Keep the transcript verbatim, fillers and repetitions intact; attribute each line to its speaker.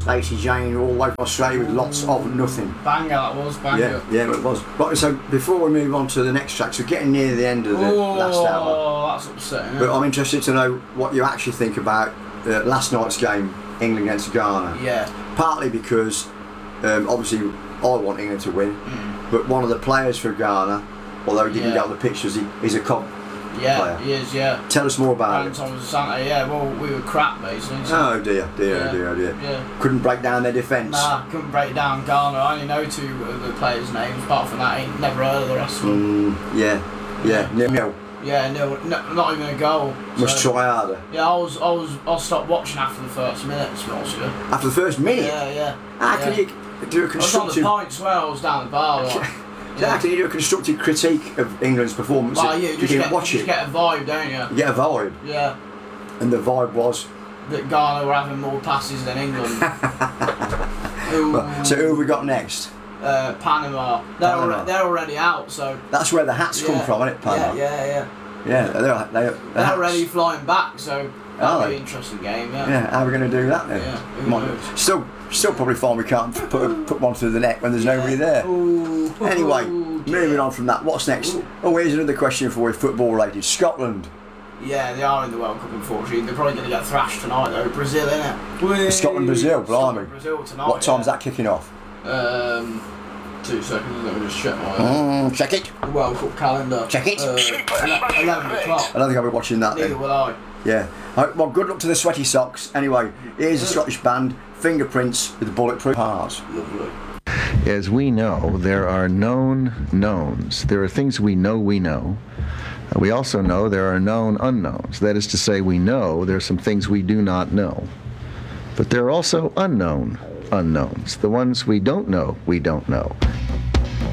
Speaker 1: Lacey Jane all over Australia with lots of nothing.
Speaker 2: Banger that was, banger.
Speaker 1: Yeah, yeah, it was. But so before we move on to the next track, so getting near the end of the
Speaker 2: oh,
Speaker 1: last hour.
Speaker 2: Oh, that's upsetting.
Speaker 1: But I'm interested to know what you actually think about uh, last night's game, England against Ghana.
Speaker 2: Yeah.
Speaker 1: Partly because um, obviously I want England to win,
Speaker 2: mm.
Speaker 1: but one of the players for Ghana, although he didn't
Speaker 2: yeah.
Speaker 1: get on the pictures, he, he's a cop.
Speaker 2: Yeah,
Speaker 1: player.
Speaker 2: he is, yeah.
Speaker 1: Tell us more about
Speaker 2: Aaron
Speaker 1: it.
Speaker 2: Thomas Asante, yeah, well, we were crap basically. So.
Speaker 1: Oh dear, dear,
Speaker 2: yeah.
Speaker 1: oh dear, oh dear.
Speaker 2: Yeah.
Speaker 1: Couldn't break down their defence.
Speaker 2: Nah, couldn't break down Ghana. I only know two of the players' names, apart from that, I ain't never heard of the rest of them.
Speaker 1: Mm, yeah, yeah, nil nil.
Speaker 2: Yeah, no, no, not even a goal.
Speaker 1: Must
Speaker 2: so.
Speaker 1: try harder.
Speaker 2: Yeah, I was, I was, I stopped watching after the first minute, to be honest with you.
Speaker 1: After the first minute?
Speaker 2: Yeah, yeah.
Speaker 1: How
Speaker 2: yeah.
Speaker 1: can you do a constructive...
Speaker 2: I was on the points where I was down the bar, like.
Speaker 1: Yeah. How can you do a constructive critique of England's performance?
Speaker 2: Well, yeah, you
Speaker 1: you
Speaker 2: just,
Speaker 1: didn't
Speaker 2: get,
Speaker 1: watch
Speaker 2: you
Speaker 1: it.
Speaker 2: just get a vibe, don't you?
Speaker 1: You get a vibe.
Speaker 2: Yeah.
Speaker 1: And the vibe was?
Speaker 2: That Ghana were having more passes than England.
Speaker 1: Well, so who have we got next?
Speaker 2: Uh, Panama. They're,
Speaker 1: Panama.
Speaker 2: Already, they're already out, so...
Speaker 1: That's where the hats
Speaker 2: yeah.
Speaker 1: come from, isn't it, Panama?
Speaker 2: Yeah, yeah, yeah.
Speaker 1: Yeah, they're, they're, they're,
Speaker 2: they're
Speaker 1: hats.
Speaker 2: already flying back, so that'll
Speaker 1: Are
Speaker 2: be
Speaker 1: they?
Speaker 2: an interesting game, yeah.
Speaker 1: Yeah, how are we going to do that then?
Speaker 2: Yeah, who
Speaker 1: Might-
Speaker 2: knows?
Speaker 1: Still, still probably fine we can't put, a, put one through the net when there's
Speaker 2: Yeah.
Speaker 1: nobody there.
Speaker 2: Ooh.
Speaker 1: Anyway,
Speaker 2: Ooh,
Speaker 1: moving
Speaker 2: dear.
Speaker 1: on from that, what's next?
Speaker 2: Ooh.
Speaker 1: Oh, here's another question for you, football related. Scotland.
Speaker 2: Yeah, they are in the World Cup, unfortunately. They're probably going to get thrashed tonight, though. Brazil, innit?
Speaker 1: Scotland, Brazil, blimey.
Speaker 2: Scotland, Brazil tonight.
Speaker 1: What time's
Speaker 2: yeah.
Speaker 1: that kicking off?
Speaker 2: Um, two seconds, let me just check my
Speaker 1: Mm, check it.
Speaker 2: the World Cup calendar.
Speaker 1: Check it.
Speaker 2: Uh, ele- eleven o'clock.
Speaker 1: I don't think I'll be watching that
Speaker 2: Neither
Speaker 1: then.
Speaker 2: will I.
Speaker 1: Yeah. Right, well, good luck to the sweaty socks. Anyway, here's a Scottish band, Fingerprints with bulletproof hearts.
Speaker 2: Lovely.
Speaker 3: As we know, there are known knowns. There are things we know we know. Uh, We also know there are known unknowns. That is to say, we know there are some things we do not know. But there are also unknown unknowns, the ones we don't know we don't know.